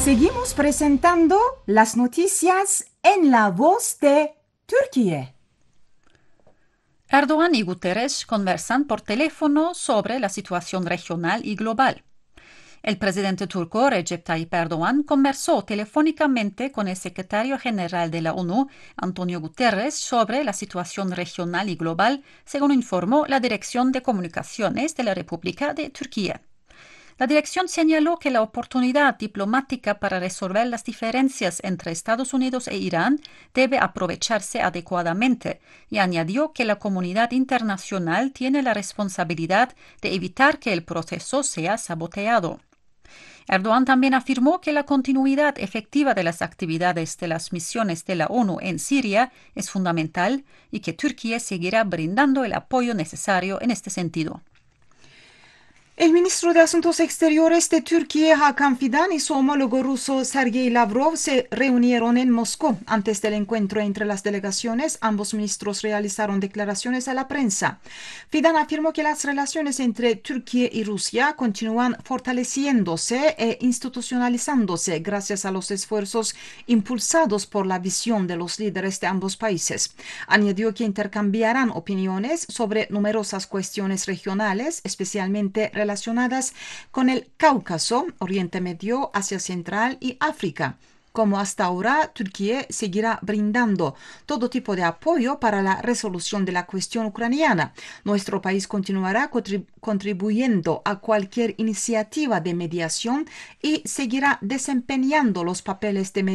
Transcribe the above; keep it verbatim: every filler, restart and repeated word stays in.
Seguimos presentando las noticias en la voz de Turquía. Erdogan y Guterres conversan por teléfono sobre la situación regional y global. El presidente turco Recep Tayyip Erdogan conversó telefónicamente con el secretario general de la ONU, Antonio Guterres, sobre la situación regional y global, según informó la Dirección de Comunicaciones de la República de Turquía. La dirección señaló que la oportunidad diplomática para resolver las diferencias entre Estados Unidos e Irán debe aprovecharse adecuadamente y añadió que la comunidad internacional tiene la responsabilidad de evitar que el proceso sea saboteado. Erdogan también afirmó que la continuidad efectiva de las actividades de las misiones de la ONU en Siria es fundamental y que Turquía seguirá brindando el apoyo necesario en este sentido. El ministro de Asuntos Exteriores de Turquía, Hakan Fidan, y su homólogo ruso, Sergei Lavrov, se reunieron en Moscú. Antes del encuentro entre las delegaciones, ambos ministros realizaron declaraciones a la prensa. Fidan afirmó que las relaciones entre Turquía y Rusia continúan fortaleciéndose e institucionalizándose gracias a los esfuerzos impulsados por la visión de los líderes de ambos países. Añadió que intercambiarán opiniones sobre numerosas cuestiones regionales, especialmente relacionadas con el Cáucaso, Oriente Medio, Asia Central y África. Como hasta ahora, Turquía seguirá brindando todo tipo de apoyo para la resolución de la cuestión ucraniana. Nuestro país continuará contribu- contribuyendo a cualquier iniciativa de mediación y seguirá desempeñando los papeles de mediación